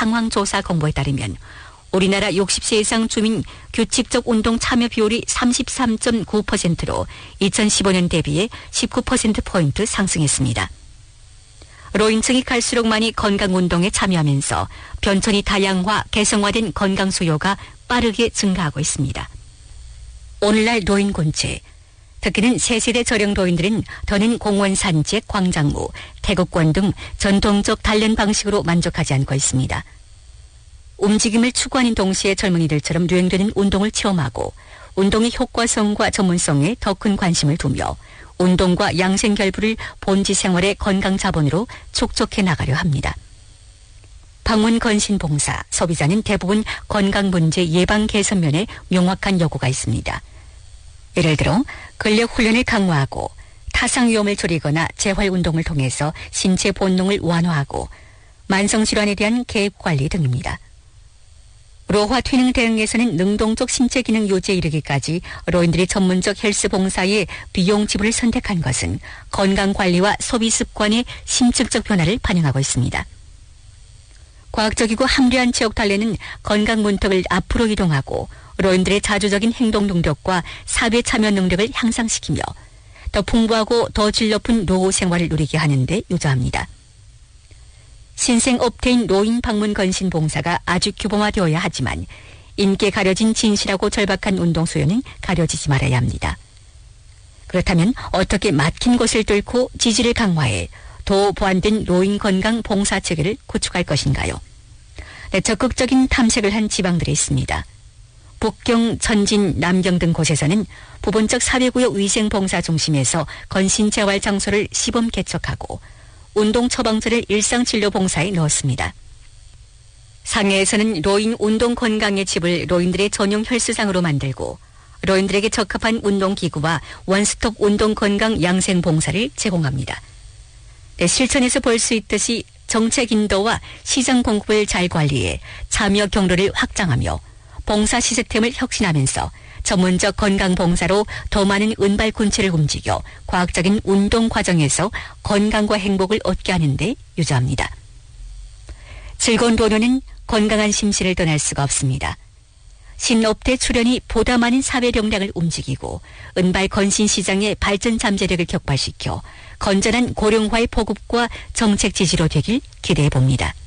상황조사 공보에 따르면 우리나라 60세 이상 주민 규칙적 운동 참여 비율이 33.9%로 2015년 대비해 19%포인트 상승했습니다. 노인층이 갈수록 많이 건강운동에 참여하면서 변천이 다양화, 개성화된 건강 수요가 빠르게 증가하고 있습니다. 오늘날 노인군체, 특히는 세세대 저령 노인들은 더는 공원 산책, 광장무, 태극권 등 전통적 단련 방식으로 만족하지 않고 있습니다. 움직임을 추구하는 동시에 젊은이들처럼 유행되는 운동을 체험하고 운동의 효과성과 전문성에 더 큰 관심을 두며 운동과 양생결부를 본지 생활의 건강 자본으로 촉촉해 나가려 합니다. 방문 건신 봉사, 소비자는 대부분 건강 문제 예방 개선 면에 명확한 요구가 있습니다. 예를 들어 근력 훈련을 강화하고 타상 위험을 줄이거나 재활 운동을 통해서 신체 본능을 완화하고 만성 질환에 대한 계획 관리 등입니다. 로화 튜닝 대응에서는 능동적 신체 기능 유지에 이르기까지 노인들이 전문적 헬스 봉사의 비용 지불을 선택한 것은 건강관리와 소비 습관의 심층적 변화를 반영하고 있습니다. 과학적이고 합리한 지역 단련은 건강 문턱을 앞으로 이동하고 노인들의 자주적인 행동 능력과 사회 참여 능력을 향상시키며 더 풍부하고 더 질 높은 노후 생활을 누리게 하는 데 유조합니다. 신생 업태인 노인 방문 건신 봉사가 아주 규범화되어야 하지만 인기에 가려진 진실하고 절박한 운동 수요는 가려지지 말아야 합니다. 그렇다면 어떻게 막힌 곳을 뚫고 지지를 강화해 더 보완된 노인 건강 봉사 체계를 구축할 것인가요? 네, 적극적인 탐색을 한 지방들이 있습니다. 북경, 천진, 남경 등 곳에서는 부분적 사회구역 위생봉사 중심에서 건신재활 장소를 시범 개척하고 운동 처방전을 일상진료봉사에 넣었습니다. 상해에서는 노인 운동 건강의 집을 노인들의 전용 헬스장으로 만들고 노인들에게 적합한 운동기구와 원스톱 운동 건강 양생봉사를 제공합니다. 네, 실천에서 볼 수 있듯이 정책 인도와 시장 공급을 잘 관리해 참여 경로를 확장하며 봉사 시스템을 혁신하면서 전문적 건강봉사로 더 많은 은발군체를 움직여 과학적인 운동 과정에서 건강과 행복을 얻게 하는 데 유조합니다. 즐거운 도노는 건강한 심신을 떠날 수가 없습니다. 신업태 출연이 보다 많은 사회 역량을 움직이고 은발 건신 시장의 발전 잠재력을 격발시켜 건전한 고령화의 보급과 정책 지지로 되길 기대해 봅니다.